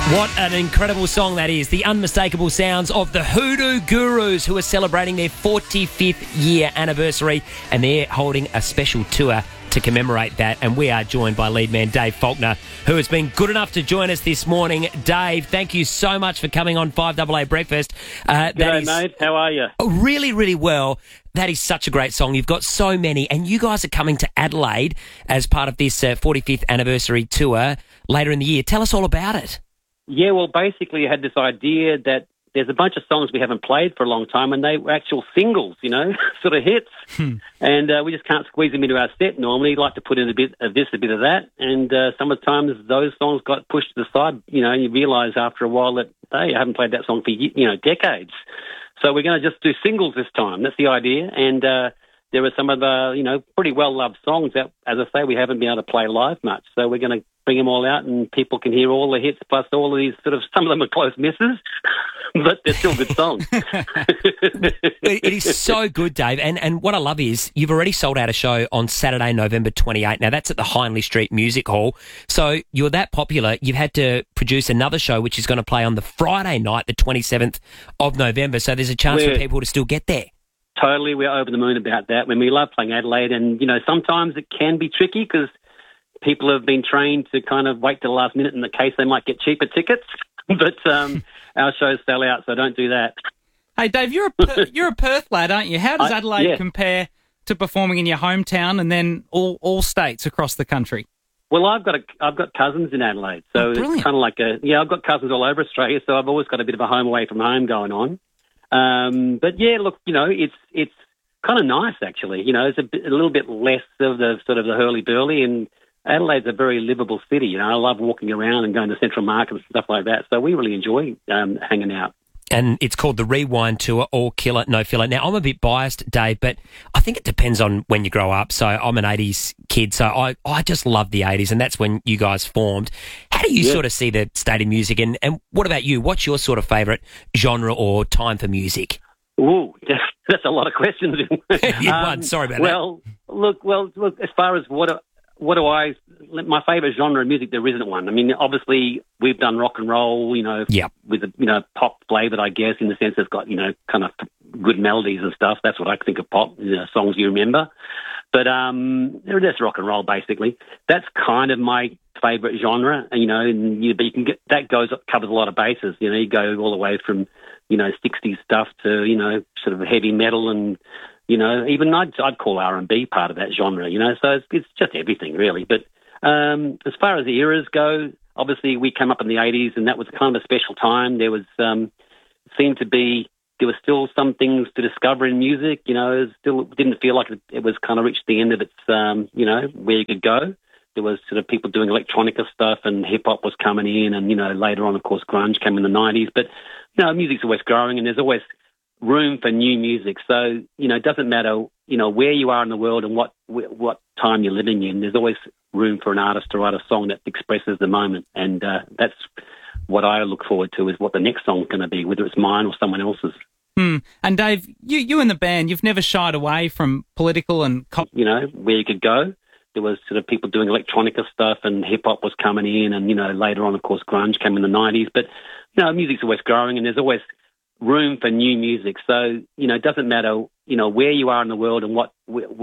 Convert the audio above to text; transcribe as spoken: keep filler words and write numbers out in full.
What an incredible song that is. The unmistakable sounds of the Hoodoo Gurus, who are celebrating their forty-fifth year anniversary, and they're holding a special tour to commemorate that. And we are joined by lead man Dave Faulkner, who has been good enough to join us this morning. Dave, thank you so much for coming on five A A Breakfast. Uh, G'day, is, mate. How are you? Really, really well. That is such a great song. You've got so many, and you guys are coming to Adelaide as part of this uh, forty-fifth anniversary tour later in the year. Tell us all about it. Yeah, well, basically I had this idea that there's a bunch of songs we haven't played for a long time, and they were actual singles, you know, sort of hits. Hmm. And uh, we just can't squeeze them into our set normally. We like to put in a bit of this, a bit of that. And uh, sometimes those songs got pushed to the side, you know, and you realise after a while that, hey, I haven't played that song for, you know, decades. So we're going to just do singles this time. That's the idea. And uh, there are some of the, you know, pretty well-loved songs that, as I say, we haven't been able to play live much. So we're going to bring them all out and people can hear all the hits, plus all of these sort of, some of them are close misses, but they're still good songs. It is so good, Dave. And and what I love is you've already sold out a show on Saturday, November twenty-eighth. Now, that's at the Hindley Street Music Hall. So you're that popular, you've had to produce another show which is going to play on the Friday night, the twenty-seventh of November. So there's a chance we're, for people to still get there. Totally. We're over the moon about that. When we love playing Adelaide, and, you know, sometimes it can be tricky because people have been trained to kind of wait till the last minute in the case they might get cheaper tickets. But um, our shows sell out, so don't do that. Hey, Dave, you're a per- you're a Perth lad, aren't you? How does I, Adelaide yeah. compare to performing in your hometown and then all, all states across the country? Well, I've got a, I've got cousins in Adelaide, so oh, it's kind of like a yeah. I've got cousins all over Australia, so I've always got a bit of a home away from home going on. Um, but yeah, look, you know, it's it's kind of nice actually. You know, it's a, bit, a little bit less of the sort of the hurly burly, and Adelaide's a very livable city. You know, I love walking around and going to Central Market and stuff like that. So we really enjoy um, hanging out. And it's called the Rewind Tour, All Killer, No Filler. Now, I'm a bit biased, Dave, but I think it depends on when you grow up. So I'm an eighties kid, so I, I just love the eighties, and that's when you guys formed. How do you yeah. sort of see the state of music? And, and what about you? What's your sort of favourite genre or time for music? Ooh, that's a lot of questions. in um, one. Sorry about well, that. Well, look, well, look. As far as what what do I my favourite genre of music, there isn't one. I mean, obviously we've done rock and roll, you know, yep. with a you know pop flavoured, I guess, in the sense it's got you know kind of good melodies and stuff. That's what I think of pop, you know, songs you remember. But um, that's rock and roll basically. That's kind of my favourite genre, you know. And you, but you can get that goes covers a lot of bases. You know, you go all the way from you know, sixties stuff to, you know, sort of heavy metal and, you know, even I'd, I'd call R and B part of that genre, you know, so it's, it's just everything really. But um, as far as the eras go, obviously we came up in the eighties and that was kind of a special time. There was, um, seemed to be, there were still some things to discover in music, you know, it still didn't feel like it was kind of reached the end of its, um, you know, where you could go. There was sort of people doing electronica stuff and hip-hop was coming in and, you know, later on, of course, grunge came in the nineties. But, you know, music's always growing and there's always room for new music. So, you know, it doesn't matter, you know, where you are in the world and what what time you're living in. There's always room for an artist to write a song that expresses the moment. And uh, that's what I look forward to is what the next song's going to be, whether it's mine or someone else's. Hmm. And, Dave, you, you and the band, you've never shied away from political and... Co- you know, where you could go. There was sort of people doing electronica stuff and hip-hop was coming in and, you know, later on, of course, grunge came in the nineties. But, you know, music's always growing and there's always room for new music. So, you know, it doesn't matter, you know, where you are in the world and what